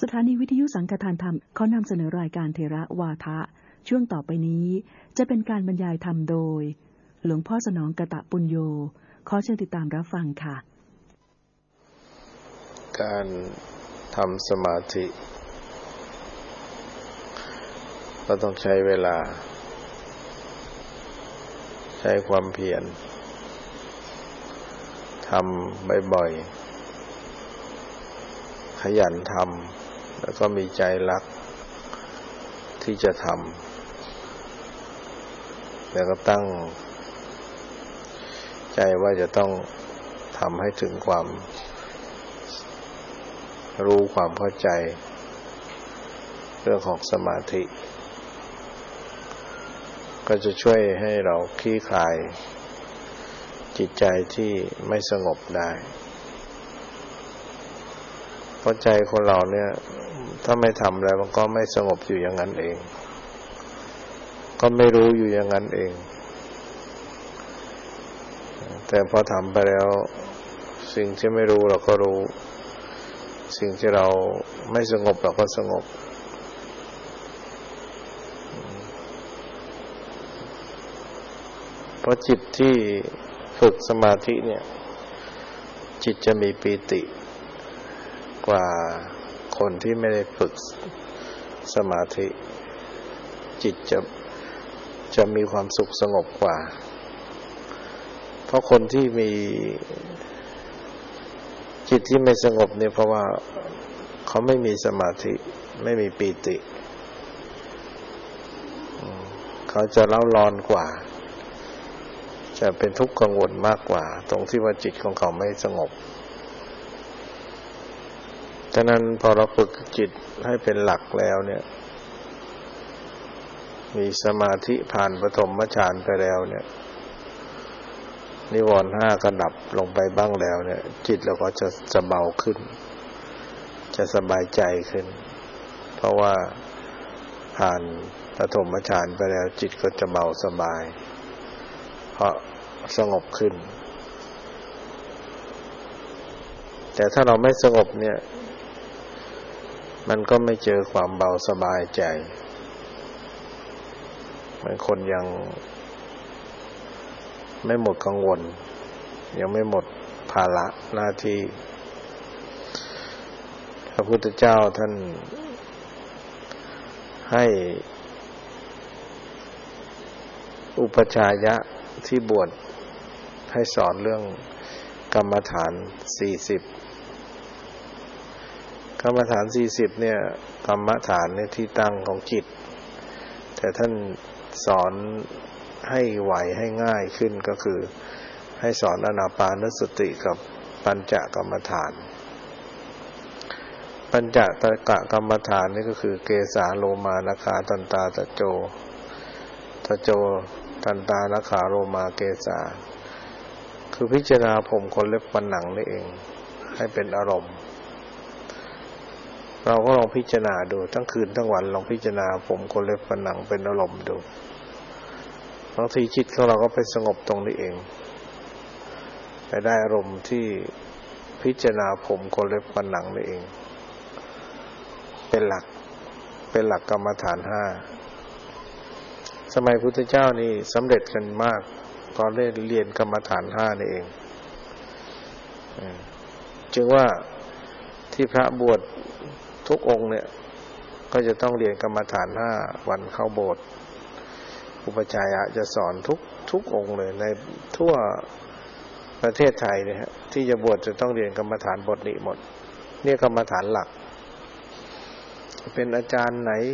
สถานีวิทยุสังฆทานธรรมขอนำเสนอรายการเถระวาทะช่วงต่อไปนี้จะเป็นการบรรยายธรรมโดยหลวงพ่อสนองกตปุญโญขอเชิญติดตามรับฟังค่ะการทำสมาธิก็ต้องใช้เวลาใช้ความเพียรทำบ่อยๆขยันทำแล้วก็มีใจรักที่จะทำแล้วก็ตั้งใจว่าจะต้องทำให้ถึงความรู้ความเข้าใจเรื่องของสมาธิก็จะช่วยให้เราคลี่คลายจิตใจที่ไม่สงบได้เพราะใจคนเราเนี่ยถ้าไม่ทำแล้วมันก็ไม่สงบอยู่อย่างนั้นเองก็ไม่รู้อยู่อย่างนั้นเองแต่พอทำไปแล้วสิ่งที่ไม่รู้เราก็รู้สิ่งที่เราไม่สงบเราก็สงบเพราะจิตที่ฝึกสมาธิเนี่ยจิตจะมีปีติกว่าคนที่ไม่ได้ฝึกสมาธิจิตจะมีความสุขสงบกว่าเพราะคนที่มีจิตที่ไม่สงบเนี่ยเพราะว่าเขาไม่มีสมาธิไม่มีปีติเขาจะเล่าร้อนกว่าจะเป็นทุกข์กังวลมากกว่าตรงที่ว่าจิตของเขาไม่สงบฉะนั้นพอเราฝึกจิตให้เป็นหลักแล้วเนี่ยมีสมาธิผ่านปฐมฌานไปแล้วเนี่ยนิวรณ์5ก็ดับลงไปบ้างแล้วเนี่ยจิตเราก็จะเบาขึ้นจะสบายใจขึ้นเพราะว่าผ่านปฐมฌานไปแล้วจิตก็จะเบาสบายเพราะสงบขึ้นแต่ถ้าเราไม่สงบเนี่ยมันก็ไม่เจอความเบาสบายใจมันคนยังไม่หมดกังวลยังไม่หมดภาระหน้าที่พระพุทธเจ้าท่านให้อุปชายะที่บวชให้สอนเรื่องกรรมฐาน40กรรมฐาน40เนี่ยกรรมฐานเนี่ยที่ตั้งของจิตแต่ท่านสอนให้ไหวให้ง่ายขึ้นก็คือให้สอนอานาปานสติกับปัญจกรรมฐานปัญจตกะกรรมฐานนี่ก็คือเกสาโลมานาคาทันตาตะโจทันตานาคาโลมาเกสาคือพิจารณาผมขนเล็บฟันหนังนี่เองให้เป็นอารมณ์เราก็ลองพิจารณาดูทั้งคืนทั้งวันลองพิจารณาผมขนเล็บฟันหนังเป็นอารมณ์ดูบางทีจิตของเราก็ไปสงบตรงนี้เองไปได้อารมณ์ที่พิจารณาผมขนเล็บฟันหนังนี่เองเป็นหลักกรรมฐาน5สมัยพุทธเจ้านี่สำเร็จกันมากตอนเรียนกรรมฐาน5นี่เองจึงว่าที่พระบวชทุกองค์เนี่ยก็จะต้องเรียนกรรมฐาน5วันเข้าโบสถ์อุปชายะจะสอนทุกองค์เลยในทั่วประเทศไทยเนี่ยฮะที่จะบวชจะต้องเรียนกรรมฐานบทนี้หมดเนี่ยกรรมฐานหลักเป็นอาจารย์ไหน